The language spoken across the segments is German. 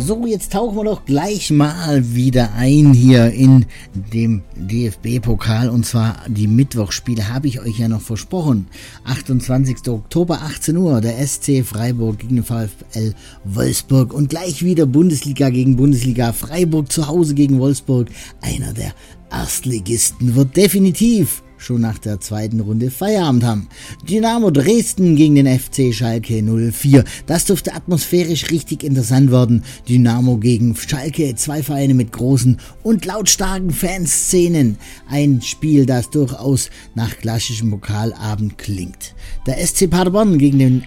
So, jetzt tauchen wir doch gleich mal wieder ein hier in dem DFB-Pokal, und zwar die Mittwochsspiele habe ich euch ja noch versprochen. 28. Oktober, 18 Uhr, der SC Freiburg gegen den VfL Wolfsburg und gleich wieder Bundesliga gegen Bundesliga, Freiburg zu Hause gegen Wolfsburg. Einer der Erstligisten wird definitiv schon nach der zweiten Runde Feierabend haben. Dynamo Dresden gegen den FC Schalke 04. Das dürfte atmosphärisch richtig interessant werden. Dynamo gegen Schalke, zwei Vereine mit großen und lautstarken Fanszenen. Ein Spiel, das durchaus nach klassischem Pokalabend klingt. Der SC Paderborn gegen den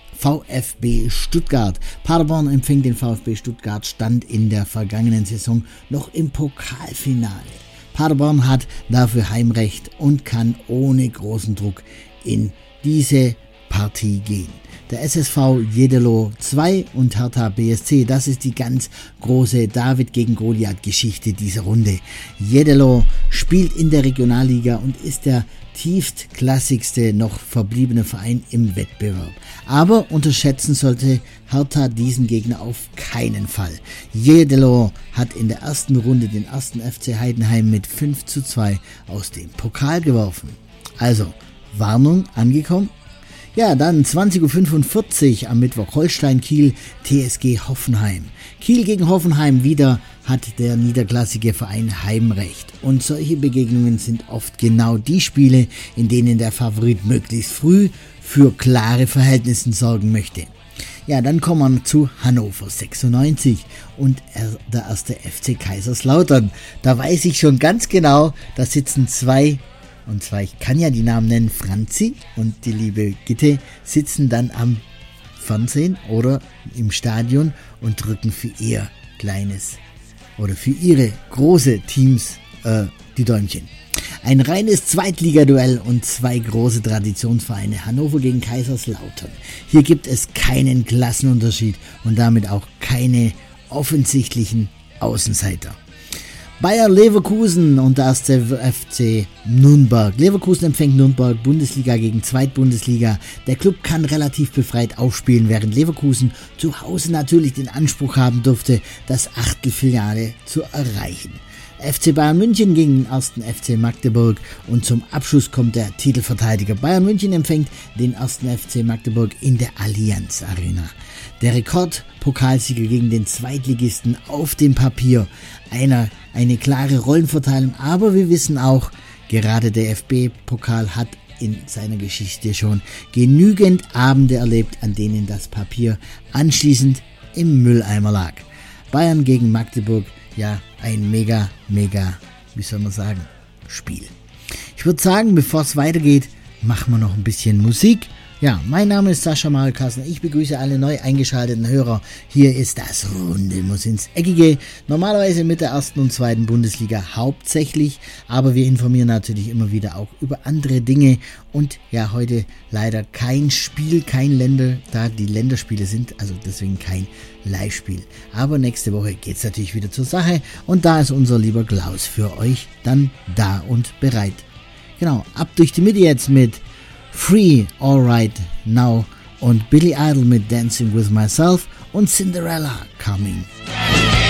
VfB Stuttgart. Paderborn empfängt den VfB Stuttgart, stand in der vergangenen Saison noch im Pokalfinale. Paderborn hat dafür Heimrecht und kann ohne großen Druck in diese Partie gehen. Der SSV Jeddelo 2 und Hertha BSC, das ist die ganz große David gegen Goliath Geschichte dieser Runde. Jeddelo spielt in der Regionalliga und ist der tiefstklassigste noch verbliebene Verein im Wettbewerb. Aber unterschätzen sollte Hertha diesen Gegner auf keinen Fall. Jeddelo hat in der ersten Runde den ersten FC Heidenheim mit 5:2 aus dem Pokal geworfen. Also, Warnung angekommen? Ja, dann 20:45 Uhr am Mittwoch Holstein-Kiel, TSG Hoffenheim. Kiel gegen Hoffenheim, wieder hat der niederklassige Verein Heimrecht. Und solche Begegnungen sind oft genau die Spiele, in denen der Favorit möglichst früh für klare Verhältnisse sorgen möchte. Ja, dann kommen wir zu Hannover 96 und der erste FC Kaiserslautern. Da weiß ich schon ganz genau, da sitzen zwei, und zwar, ich kann ja die Namen nennen, Franzi und die liebe Gitte, sitzen dann am Fernsehen oder im Stadion und drücken für ihr kleines oder für ihre große Teams die Däumchen. Ein reines Zweitligaduell und zwei große Traditionsvereine, Hannover gegen Kaiserslautern. Hier gibt es keinen Klassenunterschied und damit auch keine offensichtlichen Außenseiter. Bayer Leverkusen und der erste FC Nürnberg. Leverkusen empfängt Nürnberg, Bundesliga gegen Zweitbundesliga. Der Club kann relativ befreit aufspielen, während Leverkusen zu Hause natürlich den Anspruch haben dürfte, das Achtelfinale zu erreichen. FC Bayern München gegen den ersten FC Magdeburg und zum Abschluss kommt der Titelverteidiger. Bayern München empfängt den ersten FC Magdeburg in der Allianz Arena. Der Rekordpokalsieger gegen den Zweitligisten auf dem Papier. Eine klare Rollenverteilung, aber wir wissen auch, gerade der DFB-Pokal hat in seiner Geschichte schon genügend Abende erlebt, an denen das Papier anschließend im Mülleimer lag. Bayern gegen Magdeburg, ja, ein mega, wie soll man sagen, Spiel. Ich würde sagen, bevor es weitergeht, machen wir noch ein bisschen Musik. Ja, mein Name ist Sascha Malkasten. Ich begrüße alle neu eingeschalteten Hörer. Hier ist das Runde muss ins Eckige. Normalerweise mit der ersten und zweiten Bundesliga hauptsächlich. Aber wir informieren natürlich immer wieder auch über andere Dinge. Und ja, heute leider kein Spiel, kein Länder, da die Länderspiele sind. Also deswegen kein Live-Spiel. Aber nächste Woche geht's natürlich wieder zur Sache. Und da ist unser lieber Klaus für euch dann da und bereit. Genau, ab durch die Mitte jetzt mit Free, Alright Now und Billy Idol mit Dancing With Myself und Cinderella Coming.